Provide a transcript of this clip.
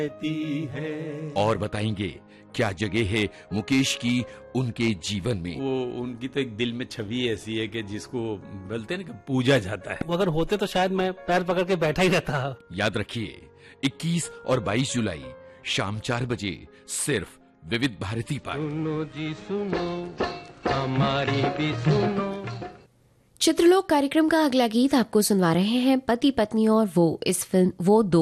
और बताएंगे क्या जगह है मुकेश की उनके जीवन में। वो उनकी तो एक दिल में छवि ऐसी है कि जिसको बोलते हैं ना कि पूजा जाता है। वो अगर होते तो शायद मैं पैर पकड़ के बैठा ही रहता। याद रखिए 21 और 22 जुलाई शाम 4 बजे सिर्फ विविध भारती पर। सुनो जी सुनो, हमारी भी सुनो। चित्रलोक कार्यक्रम का अगला गीत आपको सुनवा रहे हैं पति पत्नी और वो, इस फिल्म वो दो